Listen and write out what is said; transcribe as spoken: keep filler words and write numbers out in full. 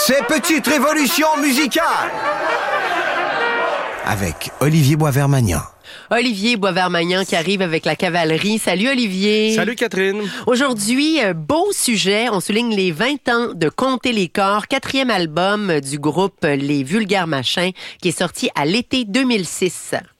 Ces petites révolutions musicales avec Olivier Boisvert-Magnan. Olivier Boisvert-Magnan qui arrive avec la cavalerie. Salut Olivier. Salut Catherine. Aujourd'hui, beau sujet. On souligne les vingt ans de Compter les corps, quatrième album du groupe Les Vulgaires Machins qui est sorti à l'été deux mille six.